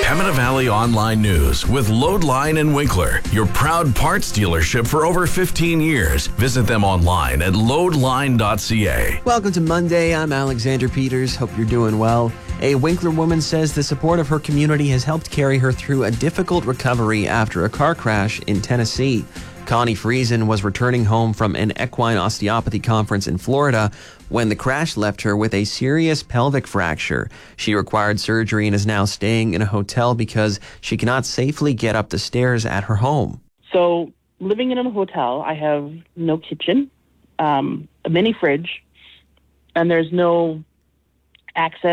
Pembina Valley Online News with Loadline and Winkler, your proud parts dealership for over 15 years. Visit them online at loadline.ca. Welcome to Monday. I'm Alexander Peters. Hope you're doing well. A Winkler woman says the support of her community has helped carry her through a difficult recovery after a car crash in Tennessee. Connie Friesen was returning home from an equine osteopathy conference in Florida when the crash left her with a serious pelvic fracture. She required surgery and is now staying in a hotel because she cannot safely get up the stairs at her home. So living in a hotel, I have no kitchen, a mini fridge, and there's no access